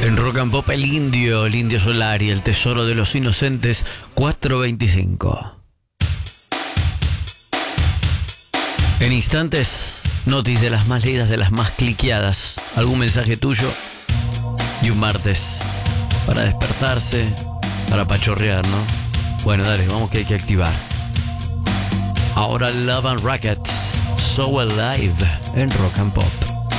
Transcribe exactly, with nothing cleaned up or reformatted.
En Rock and Pop, el indio, el indio Solari, el tesoro de los inocentes, cuatro veinticinco. En instantes, notis de las más leídas, de las más cliqueadas. Algún mensaje tuyo y un martes para despertarse, para pachorrear, ¿no? Bueno, dale, vamos que hay que activar. Ahora Love and Rockets, So Alive en Rock and Pop.